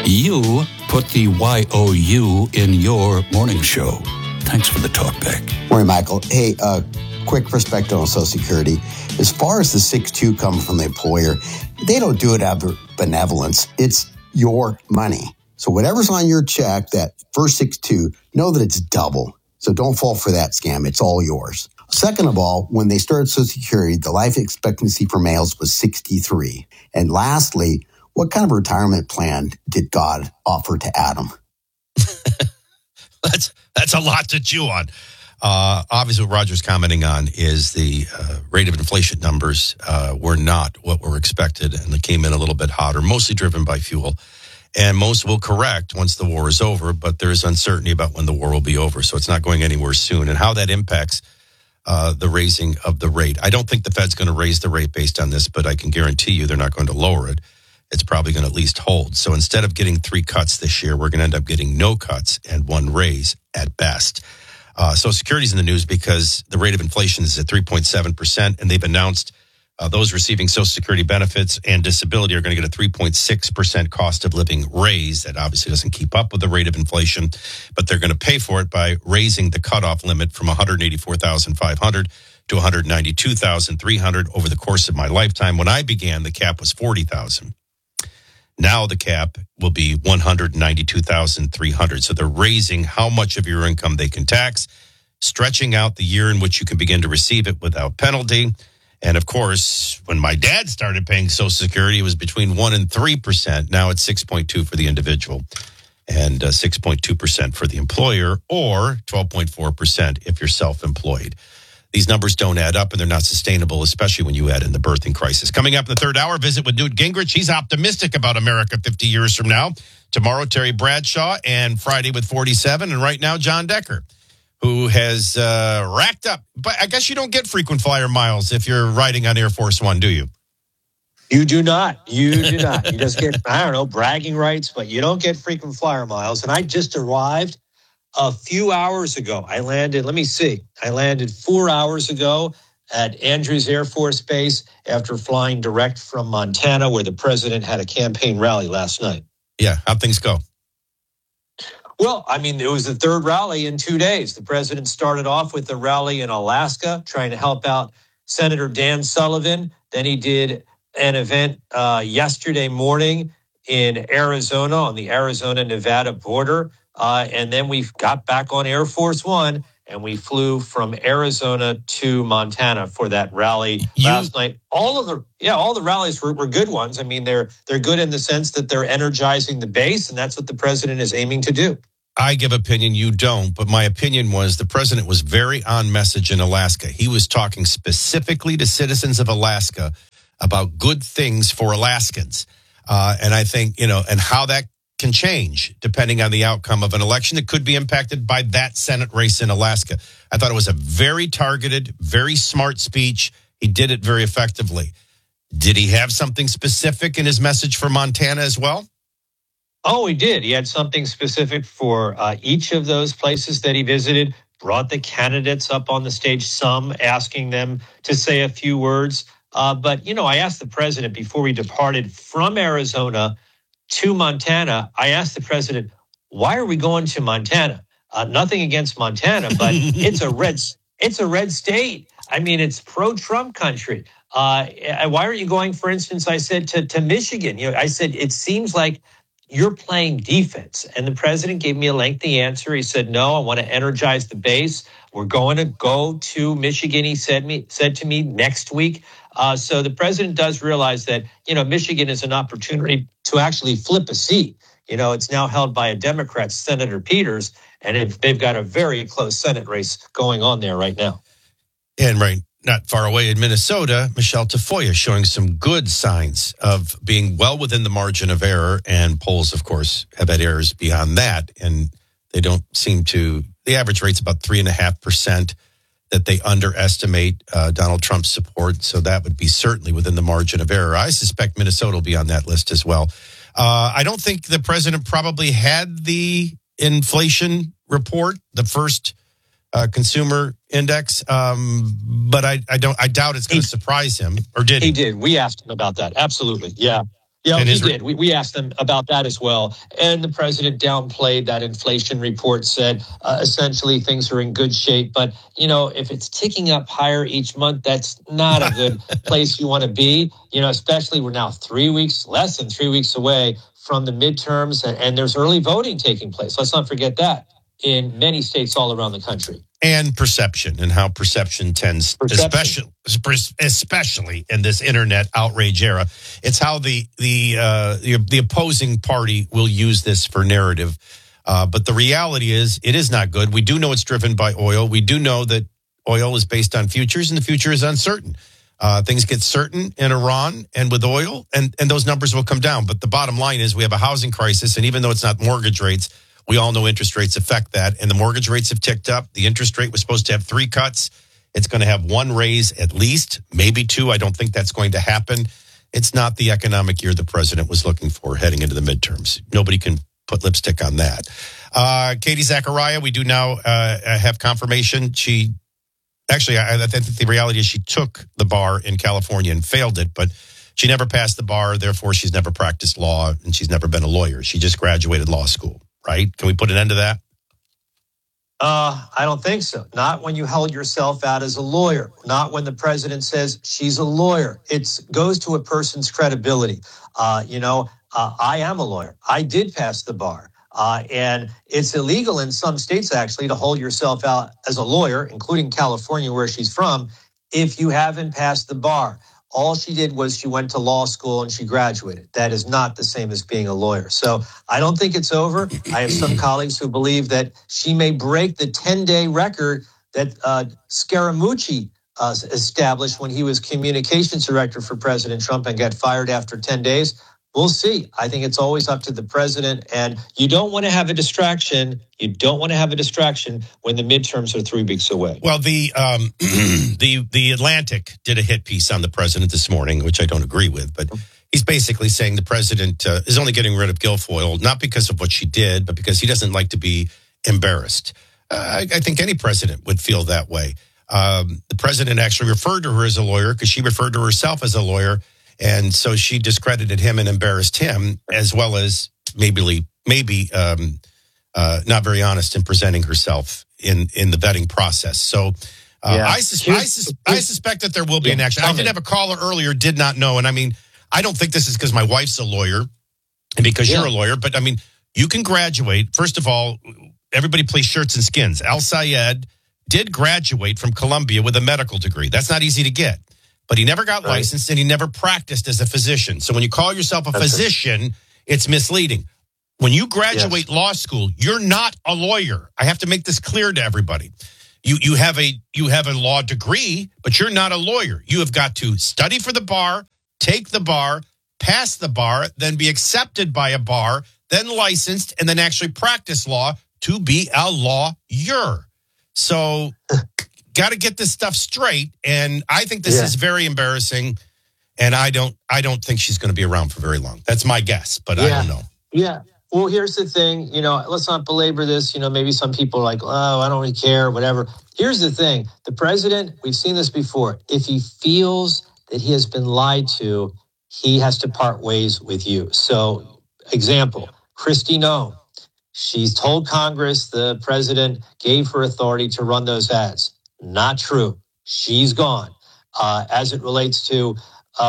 You put the YOU in your morning show. Thanks for the talk back. Morning, Michael. Hey, quick perspective on Social Security. As far as the 6-2 coming from the employer, they don't do it out of benevolence. It's your money. So whatever's on your check, that first 6-2, know that it's double. So don't fall for that scam. It's all yours. Second of all, when they started Social Security, the life expectancy for males was 63. And lastly, what kind of retirement plan did God offer to Adam? That's a lot to chew on. Obviously, what Roger's commenting on is the rate of inflation numbers were not what were expected, and they came in a little bit hotter, mostly driven by fuel. And most will correct once the war is over, but there is uncertainty about when the war will be over, so it's not going anywhere soon. And how that impacts the raising of the rate. I don't think the Fed's going to raise the rate based on this, but I can guarantee you they're not going to lower it. It's probably going to at least hold. So instead of getting 3 cuts this year, we're going to end up getting no cuts and 1 raise at best. Social Security's in the news because the rate of inflation is at 3.7%, and they've announced those receiving Social Security benefits and disability are going to get a 3.6% cost of living raise. That obviously doesn't keep up with the rate of inflation, but they're going to pay for it by raising the cutoff limit from $184,500 to $192,300 over the course of my lifetime. When I began, the cap was $40,000. Now the cap will be $192,300. So they're raising how much of your income they can tax, stretching out the year in which you can begin to receive it without penalty. And of course, when my dad started paying Social Security, it was between 1 and 3%. Now it's 6.2 for the individual and 6.2% for the employer, or 12.4% if you're self-employed. These numbers don't add up, and they're not sustainable, especially when you add in the birthing crisis. Coming up in the third hour, visit with Newt Gingrich. He's optimistic about America 50 years from now. Tomorrow, Terry Bradshaw, and Friday with 47. And right now, John Decker, who has racked up. But I guess you don't get frequent flyer miles if you're riding on Air Force One, do you? You do not. You do not. You just get, bragging rights, but you don't get frequent flyer miles. And I just arrived a few hours ago. I landed 4 hours ago at Andrews Air Force Base after flying direct from Montana, where the president had a campaign rally last night. Yeah, how'd things go? Well, it was the third rally in 2 days. The president started off with a rally in Alaska, trying to help out Senator Dan Sullivan. Then he did an event yesterday morning in Arizona on the Arizona-Nevada border. And then we got back on Air Force One, and we flew from Arizona to Montana for that rally last night. All the rallies were good ones. They're good in the sense that they're energizing the base, and that's what the president is aiming to do. I give opinion, you don't, but my opinion was the president was very on message in Alaska. He was talking specifically to citizens of Alaska about good things for Alaskans. And I think, and how that can change depending on the outcome of an election that could be impacted by that Senate race in Alaska. I thought it was a very targeted, very smart speech. He did it very effectively. Did he have something specific in his message for Montana as well? Oh, he did. He had something specific for each of those places that he visited, brought the candidates up on the stage, some asking them to say a few words. But I asked the president before we departed from Arizona to Montana, I asked the president, why are we going to Montana? Nothing against Montana, but it's a red state. It's pro-Trump country. Why aren't you going, for instance, I said to Michigan? I said, it seems like you're playing defense. And the president gave me a lengthy answer. He said, no, I want to energize the base. We're going to go to Michigan, he said to me next week. So the president does realize that, Michigan is an opportunity to actually flip a seat. It's now held by a Democrat, Senator Peters, and they've got a very close Senate race going on there right now. And right, not far away in Minnesota, Michelle Tafoya showing some good signs of being well within the margin of error. And polls, of course, have had errors beyond that. And they don't seem to, the average rate's about 3.5%. That they underestimate Donald Trump's support. So that would be certainly within the margin of error. I suspect Minnesota will be on that list as well. I don't think the president probably had the inflation report, the first consumer index, but I doubt it's going to surprise him. Or did he? He did. We asked him about that. Absolutely. Yeah. Yeah, he did. We asked them about that as well. And the president downplayed that inflation report, said essentially things are in good shape. But, if it's ticking up higher each month, that's not a good place you want to be. Especially we're now less than 3 weeks away from the midterms, and there's early voting taking place. Let's not forget that in many states all around the country. And perception, and how perception tends, especially in this internet outrage era, it's how the opposing party will use this for narrative. But the reality is, it is not good. We do know it's driven by oil. We do know that oil is based on futures, and the future is uncertain. Things get certain in Iran and with oil, and those numbers will come down. But the bottom line is we have a housing crisis, and even though it's not mortgage rates, we all know interest rates affect that, and the mortgage rates have ticked up. The interest rate was supposed to have 3 cuts. It's going to have 1 raise at least, maybe 2. I don't think that's going to happen. It's not the economic year the president was looking for heading into the midterms. Nobody can put lipstick on that. Katie Zachariah, we do now have confirmation. I think the reality is she took the bar in California and failed it, but she never passed the bar. Therefore, she's never practiced law, and she's never been a lawyer. She just graduated law school. Right? Can we put an end to that? I don't think so. Not when you held yourself out as a lawyer. Not when the president says she's a lawyer. It goes to a person's credibility. I am a lawyer. I did pass the bar. And it's illegal in some states, actually, to hold yourself out as a lawyer, including California, where she's from, if you haven't passed the bar. All she did was she went to law school and she graduated. That is not the same as being a lawyer. So I don't think it's over. I have some colleagues who believe that she may break the 10-day record that Scaramucci established when he was communications director for President Trump and got fired after 10 days. We'll see. I think it's always up to the president, and you don't want to have a distraction. You don't want to have a distraction when the midterms are 3 weeks away. Well, the Atlantic did a hit piece on the president this morning, which I don't agree with, but he's basically saying the president is only getting rid of Guilfoyle, not because of what she did, but because he doesn't like to be embarrassed. I think any president would feel that way. The president actually referred to her as a lawyer because she referred to herself as a lawyer. And so she discredited him and embarrassed him, as well as maybe not very honest in presenting herself in the vetting process. So I suspect that there will be an action. I did have a caller earlier, did not know. And I mean, I don't think this is because my wife's a lawyer and because you're a lawyer. But I mean, you can graduate. First of all, everybody plays shirts and skins. Al Sayed did graduate from Columbia with a medical degree. That's not easy to get. But he never got licensed and he never practiced as a physician. So when you call yourself a physician, it's misleading. When you graduate law school, you're not a lawyer. I have to make this clear to everybody. You have a law degree, but you're not a lawyer. You have got to study for the bar, take the bar, pass the bar, then be accepted by a bar, then licensed, and then actually practice law to be a lawyer. So got to get this stuff straight, and I think this is very embarrassing, and I don't think she's going to be around for very long. That's my guess, but I don't know. Yeah. Well, here's the thing, let's not belabor this. Maybe some people are like, oh, I don't really care, whatever. Here's the thing. The president, we've seen this before. If he feels that he has been lied to, he has to part ways with you. So, example, Kristi Noem. She's told Congress the president gave her authority to run those ads. Not true. She's gone. As it relates to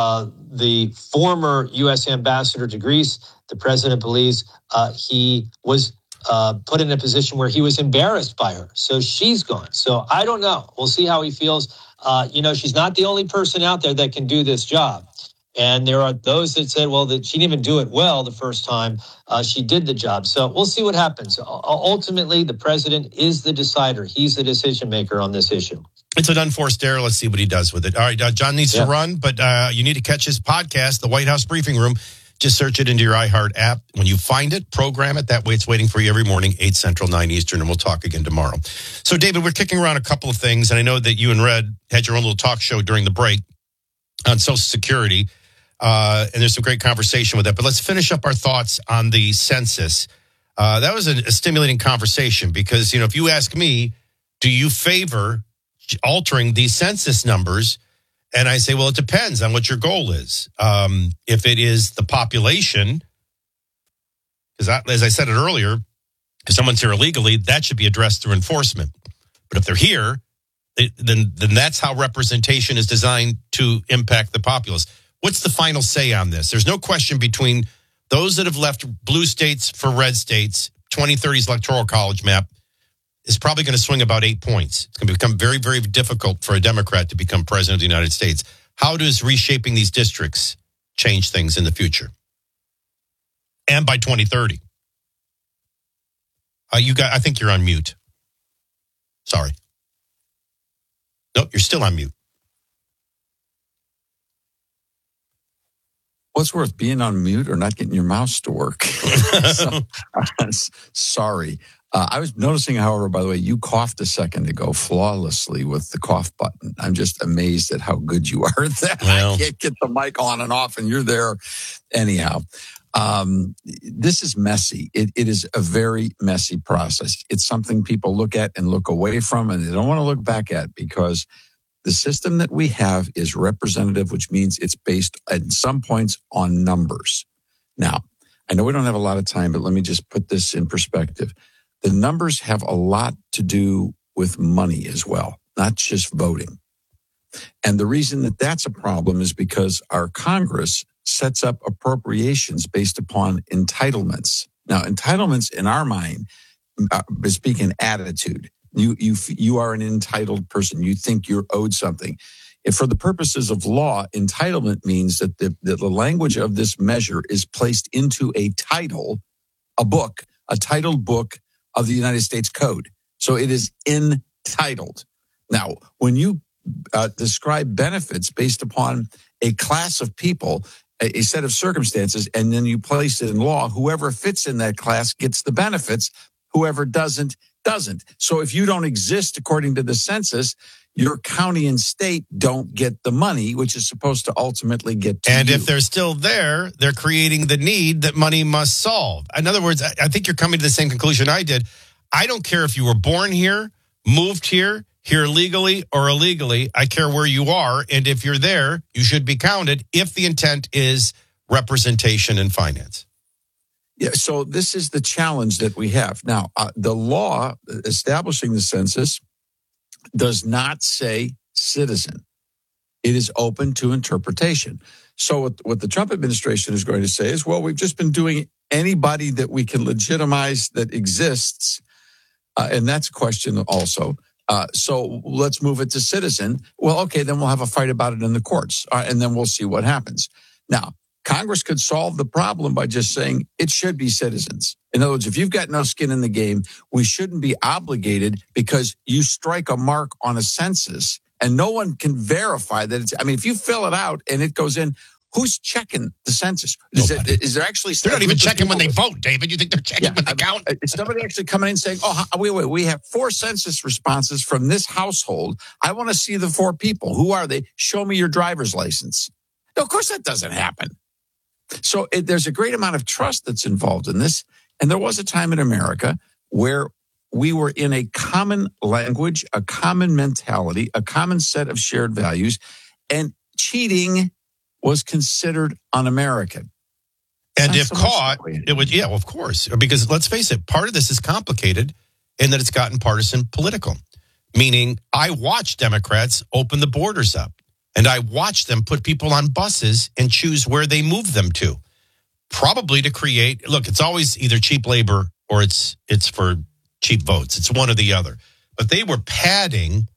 the former U.S. ambassador to Greece, the president believes he was put in a position where he was embarrassed by her. So she's gone. So I don't know. We'll see how he feels. She's not the only person out there that can do this job. And there are those that said, well, that she didn't even do it well the first time she did the job. So we'll see what happens. Ultimately, the president is the decider. He's the decision maker on this issue. It's an unforced error. Let's see what he does with it. All right, John needs to run, but you need to catch his podcast, The White House Briefing Room. Just search it into your iHeart app. When you find it, program it. That way it's waiting for you every morning, 8 Central, 9 Eastern, and we'll talk again tomorrow. So, David, we're kicking around a couple of things, and I know that you and Red had your own little talk show during the break on Social Security. And there's some great conversation with that. But let's finish up our thoughts on the census. That was a stimulating conversation because, if you ask me, do you favor altering these census numbers And I say, well, it depends on what your goal is. If it is the population, because as I said it earlier, if someone's here illegally, that should be addressed through enforcement. But if they're here, then that's how representation is designed to impact the populace. What's the final say on this? There's no question between those that have left blue states for red states. 2030's electoral college map is probably going to swing about 8 points. It's going to become very, very difficult for a Democrat to become president of the United States. How does reshaping these districts change things in the future? And by 2030. I think you're on mute. Sorry. Nope, you're still on mute. What's worth, being on mute or not getting your mouse to work? Sorry. I was noticing, however, by the way, you coughed a second ago flawlessly with the cough button. I'm just amazed at how good you are at that. Well, I can't get the mic on and off, and you're there. Anyhow, this is messy. It is a very messy process. It's something people look at and look away from, and they don't want to look back at, because the system that we have is representative, which means it's based at some points on numbers. Now, I know we don't have a lot of time, but let me just put this in perspective. The numbers have a lot to do with money as well, not just voting. And the reason that that's a problem is because our Congress sets up appropriations based upon entitlements. Now, entitlements in our mind speak in attitude. You are an entitled person. You think you're owed something. And for the purposes of law, entitlement means that the language of this measure is placed into a title, a titled book of the United States Code. So it is entitled. Now, when you describe benefits based upon a class of people, a set of circumstances, and then you place it in law, whoever fits in that class gets the benefits. Whoever doesn't. So if you don't exist according to the census, your county and state don't get the money, which is supposed to ultimately get to you. And if they're still there, they're creating the need that money must solve. In other words, I think you're coming to the same conclusion I did. I don't care if you were born here, moved here legally or illegally. I care where you are. And if you're there, you should be counted if the intent is representation and finance. Yeah, so this is the challenge that we have. Now, the law establishing the census does not say citizen. It is open to interpretation. So what the Trump administration is going to say is, well, we've just been doing anybody that we can legitimize that exists. And that's a question also. So let's move it to citizen. Well, okay, then we'll have a fight about it in the courts, and then we'll see what happens. Now, Congress could solve the problem by just saying it should be citizens. In other words, if you've got no skin in the game, we shouldn't be obligated because you strike a mark on a census and no one can verify that it's, if you fill it out and it goes in, who's checking the census? Is there actually... They're not even checking when they vote, David. You think they're checking when they count? Is somebody actually coming in saying, wait, we have 4 census responses from this household. I want to see the 4 people. Who are they? Show me your driver's license. No, of course that doesn't happen. So there's a great amount of trust that's involved in this. And there was a time in America where we were in a common language, a common mentality, a common set of shared values, and cheating was considered un-American. And if caught, it would, of course. Because let's face it, part of this is complicated in that it's gotten partisan political. Meaning, I watch Democrats open the borders up. And I watch them put people on buses and choose where they move them to. Probably to create, look, it's always either cheap labor or it's for cheap votes. It's one or the other. But they were padding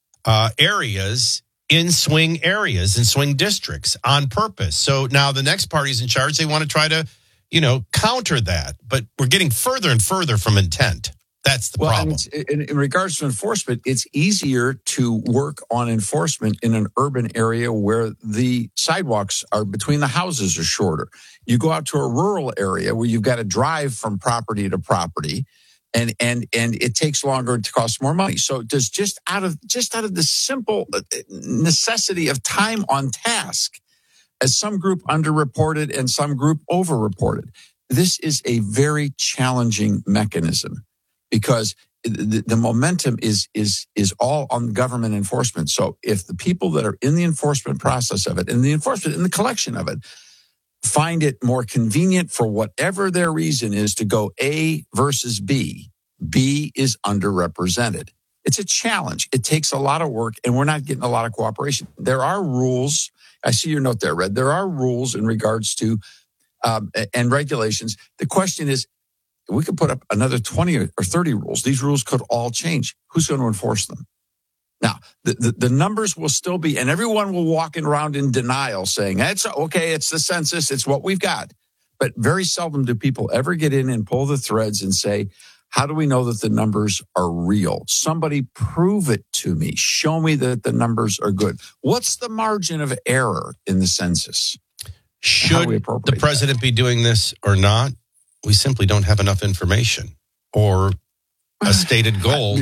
areas in swing areas, in swing districts on purpose. So now the next party's in charge. They want to try to, counter that. But we're getting further and further from intent. That's the problem. In regards to enforcement, it's easier to work on enforcement in an urban area where the sidewalks are between the houses are shorter. You go out to a rural area where you've got to drive from property to property, and it takes longer and it costs more money. So does just out of the simple necessity of time on task, as some group underreported and some group overreported, this is a very challenging mechanism. Because the momentum is all on government enforcement. So if the people that are in the enforcement process of it, and the enforcement and the collection of it, find it more convenient for whatever their reason is to go A versus B, B is underrepresented. It's a challenge. It takes a lot of work, and we're not getting a lot of cooperation. There are rules. I see your note there, Red. There are rules in regards to and regulations. The question is, we could put up another 20 or 30 rules. These rules could all change. Who's going to enforce them? Now, the numbers will still be, and everyone will walk around in denial saying, it's okay, it's the census, it's what we've got. But very seldom do people ever get in and pull the threads and say, how do we know that the numbers are real? Somebody prove it to me. Show me that the numbers are good. What's the margin of error in the census? Should the president be doing this or not? We simply don't have enough information or a stated goal.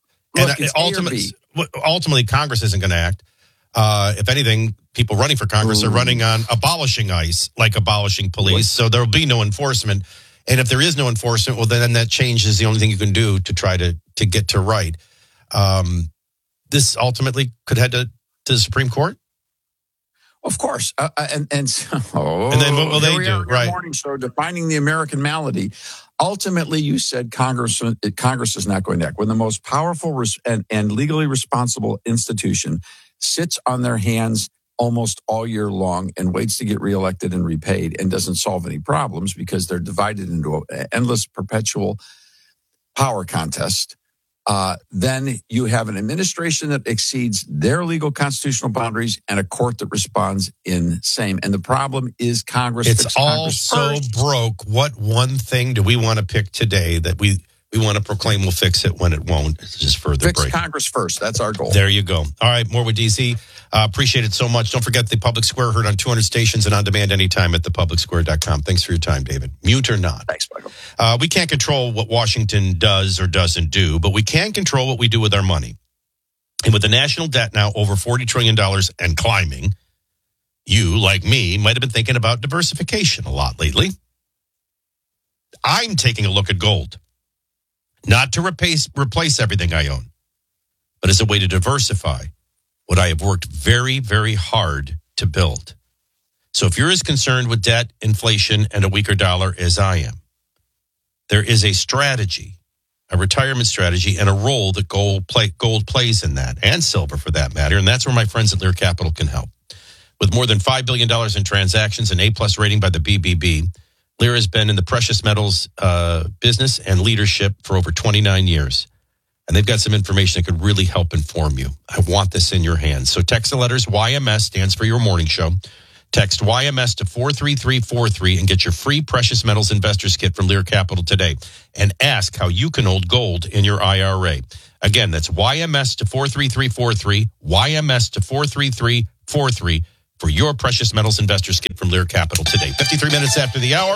Ultimately, Congress isn't going to act. If anything, people running for Congress are running on abolishing ICE, like abolishing police. So there will be no enforcement. And if there is no enforcement, well, then that change is the only thing you can do to try to get to right. This ultimately could head to the Supreme Court. Of course. And then what will they do? Right. Morning show, defining the American malady. Ultimately, you said Congress is not going to act. When the most powerful and legally responsible institution sits on their hands almost all year long and waits to get reelected and repaid and doesn't solve any problems because they're divided into an endless, perpetual power contest, then you have an administration that exceeds their legal constitutional boundaries and a court that responds in same. And the problem is Congress. It's all so broke. What one thing do we want to pick today that we want to proclaim will fix it when it won't? It's just further fix break. Congress first. That's our goal. There you go. All right, more with DC. Appreciate it so much. Don't forget the Public Square, heard on 200 stations and on demand anytime at thepublicsquare.com. Thanks for your time, David. Mute or not. Thanks, Michael. We can't control what Washington does or doesn't do, but we can control what we do with our money. And with the national debt now over $40 trillion and climbing, you, like me, might have been thinking about diversification a lot lately. I'm taking a look at gold. Not to replace everything I own, but as a way to diversify what I have worked very, very hard to build. So if you're as concerned with debt, inflation, and a weaker dollar as I am, there is a strategy, a retirement strategy, and a role that gold plays in that, and silver for that matter. And that's where my friends at Lear Capital can help. With more than $5 billion in transactions and A+ rating by the BBB, Lear has been in the precious metals business and leadership for over 29 years. And they've got some information that could really help inform you. I want this in your hands. So text the letters YMS, stands for your morning show. Text YMS to 43343 and get your free precious metals investors kit from Lear Capital today. And ask how you can hold gold in your IRA. Again, that's YMS to 43343, YMS to 43343 for your precious metals investors kit from Lear Capital today. 53 minutes after the hour.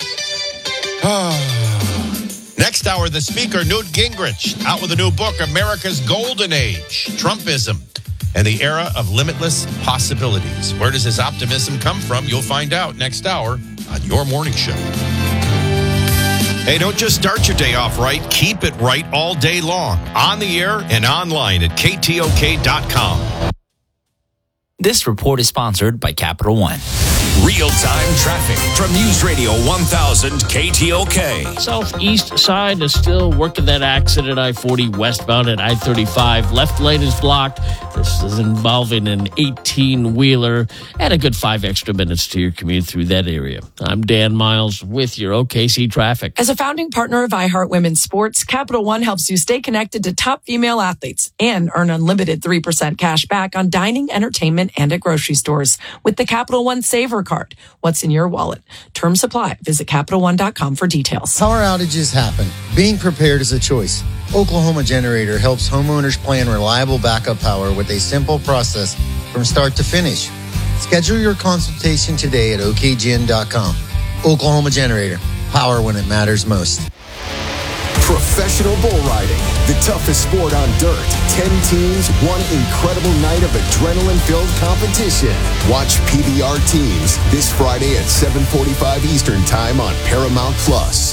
Next hour, the speaker, Newt Gingrich, out with a new book, America's Golden Age, Trumpism, and the Era of Limitless Possibilities. Where does his optimism come from? You'll find out next hour on your morning show. Hey, don't just start your day off right. Keep it right all day long. On the air and online at KTOK.com. This report is sponsored by Capital One. Real-time traffic from News Radio 1000 KTOK. Southeast side is still working that accident, I-40 westbound at I-35. Left lane is blocked. This is involving an 18-wheeler. Add a good 5 extra minutes to your commute through that area. I'm Dan Miles with your OKC traffic. As a founding partner of iHeart Women's Sports, Capital One helps you stay connected to top female athletes and earn unlimited 3% cash back on dining, entertainment, and at grocery stores with the Capital One Saver Card. What's in your wallet? Terms apply. Visit CapitalOne.com for details. Power outages happen. Being prepared is a choice. Oklahoma Generator helps homeowners plan reliable backup power with a simple process from start to finish. Schedule your consultation today at okgen.com. Oklahoma Generator. Power when it matters most. Professional bull riding, the toughest sport on dirt. 10 teams, one incredible night of adrenaline-filled competition. Watch PBR Teams this Friday at 7:45 Eastern Time on Paramount+.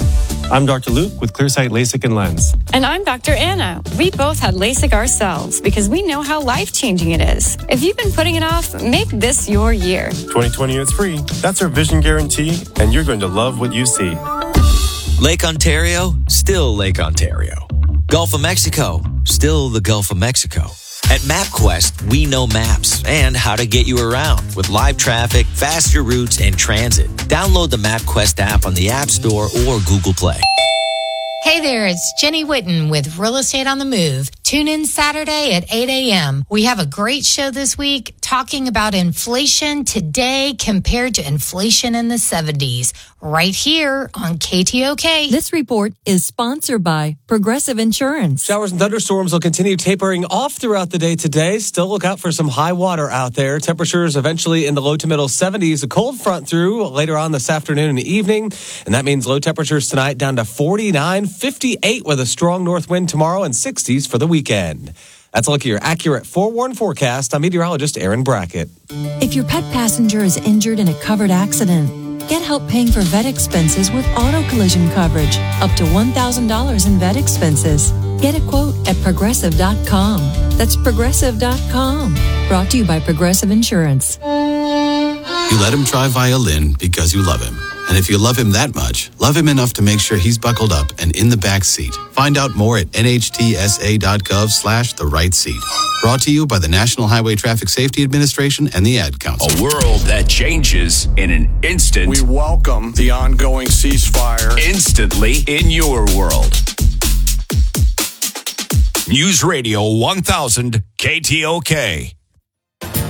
I'm Dr. Luke with Clearsight LASIK and Lens. And I'm Dr. Anna. We both had LASIK ourselves because we know how life-changing it is. If you've been putting it off, make this your year. 2020 is free. That's our vision guarantee, and you're going to love what you see. Lake Ontario, still Lake Ontario. Gulf of Mexico, still the Gulf of Mexico. At MapQuest, we know maps and how to get you around with live traffic, faster routes, and transit. Download the MapQuest app on the App Store or Google Play. Hey there, it's Jenny Whitten with Real Estate on the Move. Tune in Saturday at 8 a.m. We have a great show this week talking about inflation today compared to inflation in the 70s, right here on KTOK. This report is sponsored by Progressive Insurance. Showers and thunderstorms will continue tapering off throughout the day today. Still look out for some high water out there. Temperatures eventually in the low to middle 70s. A cold front through later on this afternoon and evening. And that means low temperatures tonight down to 49, 58 with a strong north wind tomorrow, and 60s for the weekend. That's a look at your accurate forewarned forecast. I'm meteorologist Aaron Brackett. If your pet passenger is injured in a covered accident, get help paying for vet expenses with auto collision coverage, up to $1,000 in vet expenses. Get a quote at Progressive.com. That's Progressive.com. Brought to you by Progressive Insurance. You let him try violin because you love him. And if you love him that much, love him enough to make sure he's buckled up and in the back seat. Find out more at nhtsa.gov/the right seat. Brought to you by the National Highway Traffic Safety Administration and the Ad Council. A world that changes in an instant. We welcome the ongoing ceasefire. Instantly in your world. News Radio 1000 KTOK.